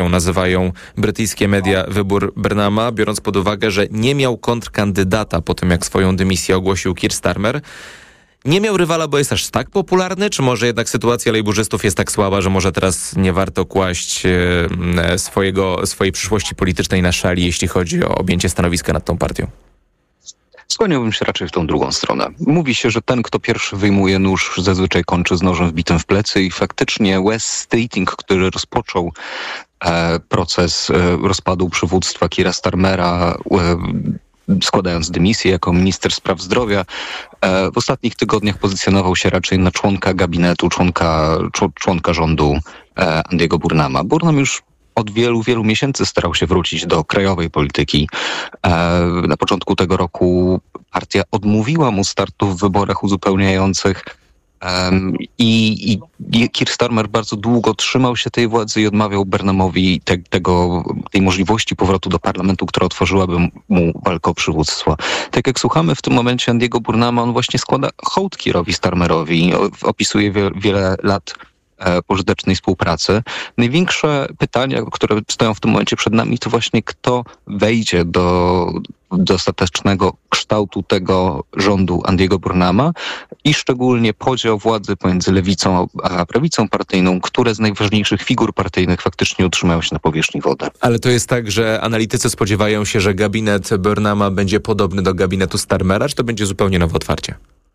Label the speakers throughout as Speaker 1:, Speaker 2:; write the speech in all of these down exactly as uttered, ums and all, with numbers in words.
Speaker 1: nazywają brytyjskie media wybór Burnhama, biorąc pod uwagę, że nie miał kontrkandydata po tym, jak swoją dymisję ogłosił Keir Starmer. Nie miał rywala, bo jest aż tak popularny, czy może jednak sytuacja lejburzystów jest tak słaba, że może teraz nie warto kłaść e, swojego, swojej przyszłości politycznej na szali, jeśli chodzi o objęcie stanowiska nad tą partią?
Speaker 2: Skłaniałbym się raczej w tą drugą stronę. Mówi się, że ten, kto pierwszy wyjmuje nóż, zazwyczaj kończy z nożem wbitym w plecy i faktycznie Wes Stating, który rozpoczął e, proces e, rozpadu przywództwa Keira Starmera, e, składając dymisję jako minister spraw zdrowia, e, w ostatnich tygodniach pozycjonował się raczej na członka gabinetu, członka, członka rządu e, Andiego Burnhama. Burnham już od wielu, wielu miesięcy starał się wrócić do krajowej polityki. Na początku tego roku partia odmówiła mu startu w wyborach uzupełniających i, i Keir Starmer bardzo długo trzymał się tej władzy i odmawiał Burnhamowi te, tego, tej możliwości powrotu do parlamentu, która otworzyłaby mu walkę o przywództwo. Tak jak słuchamy w tym momencie Andiego Burnhama, on właśnie składa hołd Keirowi Starmerowi, opisuje wie, wiele lat pożytecznej współpracy. Największe pytania, które stoją w tym momencie przed nami, to właśnie kto wejdzie do, do ostatecznego kształtu tego rządu Andiego Burnhama i szczególnie podział władzy pomiędzy lewicą a prawicą partyjną, które z najważniejszych figur partyjnych faktycznie utrzymają się na powierzchni wody.
Speaker 1: Ale to jest tak, że analitycy spodziewają się, że gabinet Burnhama będzie podobny do gabinetu Starmera, czy to będzie zupełnie nowe otwarcie?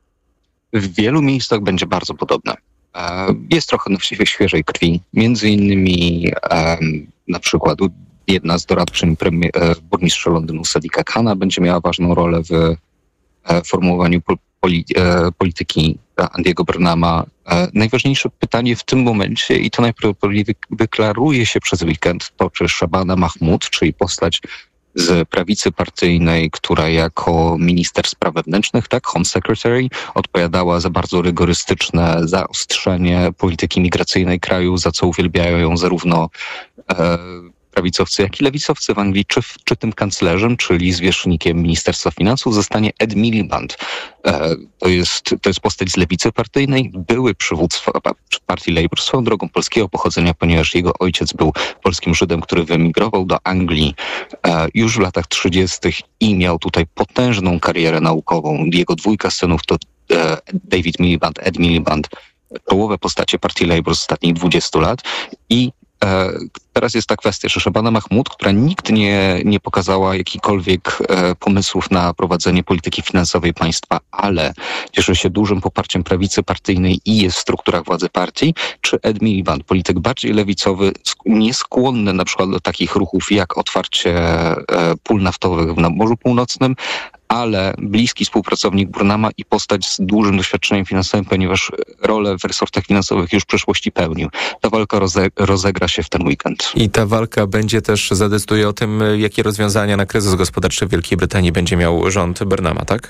Speaker 2: W wielu miejscach będzie bardzo podobne. Jest trochę świeżej krwi. Między innymi um, na przykład jedna z doradczyń premier, burmistrza Londynu, Sadiqa Khana, będzie miała ważną rolę w e, formułowaniu poli, e, polityki Andiego Burnhama. E, najważniejsze pytanie w tym momencie, i to najprawdopodobniej wyklaruje się przez weekend, to czy Shabana Mahmood, czyli postać z prawicy partyjnej, która jako minister spraw wewnętrznych, tak, Home Secretary, odpowiadała za bardzo rygorystyczne zaostrzenie polityki migracyjnej kraju, za co uwielbiają ją zarówno e, prawicowcy, jak i lewicowcy w Anglii, czy, czy tym kanclerzem, czyli zwierzchnikiem Ministerstwa Finansów, zostanie Ed Miliband. E, to, jest, to jest postać z lewicy partyjnej, były przywództwo partii Labour swoją drogą polskiego pochodzenia, ponieważ jego ojciec był polskim Żydem, który wyemigrował do Anglii e, już w latach trzydziestych i miał tutaj potężną karierę naukową. Jego dwójka synów to e, David Miliband, Ed Miliband, czołowe postacie partii Labour z ostatnich dwudziestu lat i teraz jest ta kwestia, że Shabana Mahmood, która nigdy nie, nie pokazała jakichkolwiek e, pomysłów na prowadzenie polityki finansowej państwa, ale cieszy się dużym poparciem prawicy partyjnej i jest w strukturach władzy partii, czy Ed Miliband, polityk bardziej lewicowy, nieskłonny na przykład do takich ruchów jak otwarcie e, pól naftowych na Morzu Północnym, ale bliski współpracownik Burnhama i postać z dużym doświadczeniem finansowym, ponieważ rolę w resortach finansowych już w przeszłości pełnił. Ta walka roze- rozegra się w ten weekend.
Speaker 1: I ta walka będzie też, zadecyduje o tym, jakie rozwiązania na kryzys gospodarczy w Wielkiej Brytanii będzie miał rząd Burnhama, tak?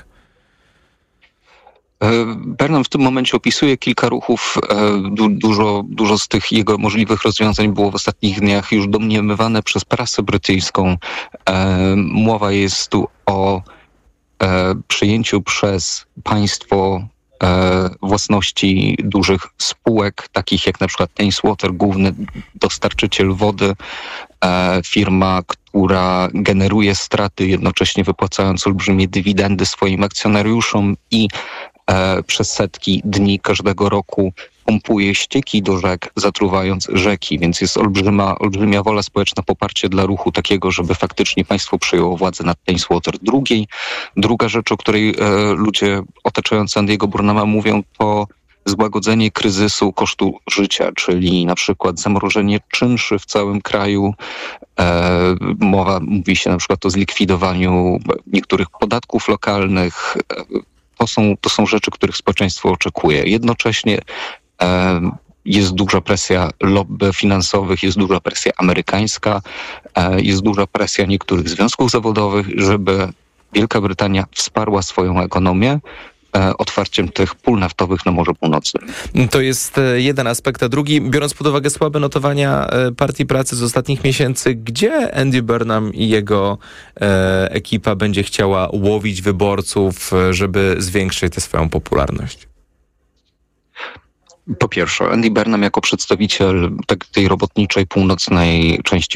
Speaker 2: Burnham w tym momencie opisuje kilka ruchów. Du- dużo, dużo z tych jego możliwych rozwiązań było w ostatnich dniach już domniemywane przez prasę brytyjską. Mowa jest tu o E, przyjęciu przez państwo e, własności dużych spółek, takich jak na przykład Thames Water, główny dostarczyciel wody, e, firma, która generuje straty, jednocześnie wypłacając olbrzymie dywidendy swoim akcjonariuszom i e, przez setki dni każdego roku pompuje ścieki do rzek, zatruwając rzeki, więc jest olbrzyma, olbrzymia wola społeczna, poparcie dla ruchu takiego, żeby faktycznie państwo przejęło władzę nad Thames Water. Drugiej, druga rzecz, o której e, ludzie otaczający Andiego Burnhama mówią, to złagodzenie kryzysu kosztu życia, czyli na przykład zamrożenie czynszy w całym kraju. E, mowa, mówi się na przykład o zlikwidowaniu niektórych podatków lokalnych. E, to są, to są rzeczy, których społeczeństwo oczekuje. Jednocześnie jest duża presja lobby finansowych, jest duża presja amerykańska, jest duża presja niektórych związków zawodowych, żeby Wielka Brytania wsparła swoją ekonomię otwarciem tych pól naftowych na Morzu Północnym.
Speaker 1: To jest jeden aspekt, a drugi, biorąc pod uwagę słabe notowania Partii Pracy z ostatnich miesięcy, gdzie Andy Burnham i jego e, ekipa będzie chciała łowić wyborców, żeby zwiększyć tę swoją popularność?
Speaker 2: Po pierwsze, Andy Burnham jako przedstawiciel tak, tej robotniczej północnej części